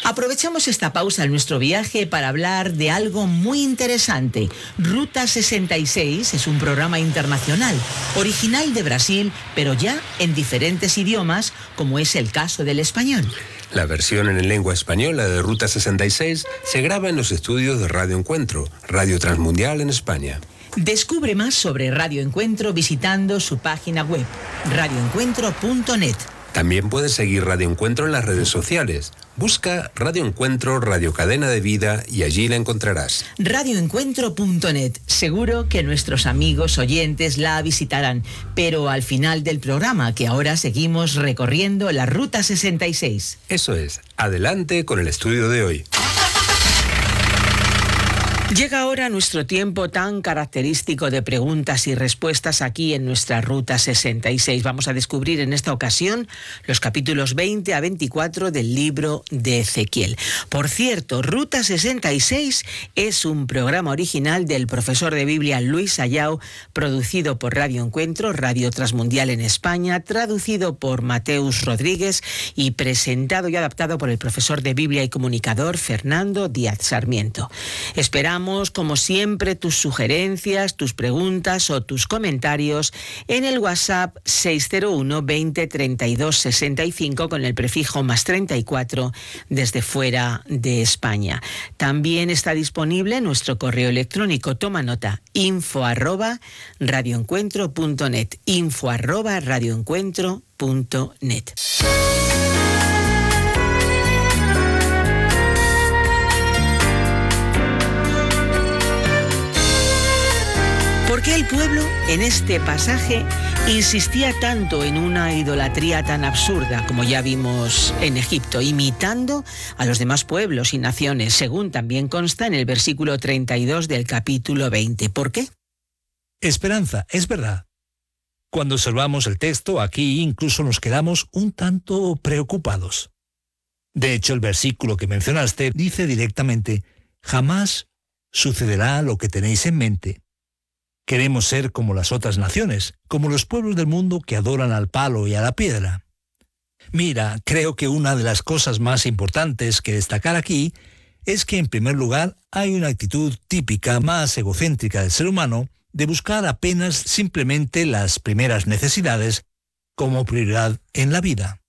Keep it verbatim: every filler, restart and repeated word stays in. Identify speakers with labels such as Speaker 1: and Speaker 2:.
Speaker 1: Aprovechamos esta pausa en nuestro viaje para hablar de algo muy interesante. Ruta sesenta y seis es un programa internacional, original de Brasil, pero ya en diferentes idiomas, como es el caso del español.
Speaker 2: La versión en lengua española de Ruta sesenta y seis se graba en los estudios de Radio Encuentro, Radio Transmundial en España.
Speaker 1: Descubre más sobre Radio Encuentro visitando su página web, radio encuentro punto net.
Speaker 2: También puedes seguir Radio Encuentro en las redes sociales. Busca Radio Encuentro, Radio Cadena de Vida y allí la encontrarás.
Speaker 1: radio encuentro punto net. Seguro que nuestros amigos oyentes la visitarán, pero al final del programa, que ahora seguimos recorriendo la Ruta sesenta y seis.
Speaker 2: Eso es. Adelante con el estudio de hoy.
Speaker 1: Llega ahora nuestro tiempo tan característico de preguntas y respuestas aquí en nuestra Ruta sesenta y seis. Vamos a descubrir en esta ocasión los capítulos veinte a veinticuatro del libro de Ezequiel. Por cierto, Ruta sesenta y seis es un programa original del profesor de Biblia Luis Ayau, producido por Radio Encuentro, Radio Transmundial en España, traducido por Mateus Rodríguez y presentado y adaptado por el profesor de Biblia y comunicador Fernando Díaz Sarmiento. Esperamos, como siempre, tus sugerencias, tus preguntas o tus comentarios en el WhatsApp seis cero uno veinte treinta y dos sesenta y cinco con el prefijo más treinta y cuatro desde fuera de España. También está disponible nuestro correo electrónico. Toma nota: info arroba radioencuentro punto net, info arroba radioencuentro punto net. ¿Por qué el pueblo, en este pasaje, insistía tanto en una idolatría tan absurda, como ya vimos en Egipto, imitando a los demás pueblos y naciones, según también consta en el versículo treinta y dos del capítulo veinte? ¿Por qué?
Speaker 3: Esperanza, es verdad. Cuando observamos el texto, aquí incluso nos quedamos un tanto preocupados. De hecho, el versículo que mencionaste dice directamente: jamás sucederá lo que tenéis en mente. Queremos ser como las otras naciones, como los pueblos del mundo que adoran al palo y a la piedra. Mira, creo que una de las cosas más importantes que destacar aquí es que, en primer lugar, hay una actitud típica más egocéntrica del ser humano de buscar apenas simplemente las primeras necesidades como prioridad en la vida.